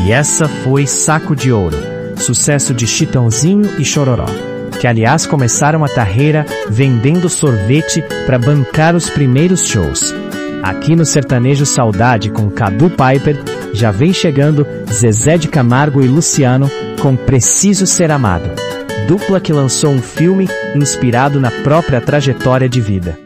E essa foi Saco de Ouro, sucesso de Chitãozinho e Chororó, que aliás começaram a carreira vendendo sorvete para bancar os primeiros shows. Aqui no Sertanejo Saudade com Cadu Piper, já vem chegando Zezé de Camargo e Luciano com Preciso Ser Amado, dupla que lançou um filme inspirado na própria trajetória de vida.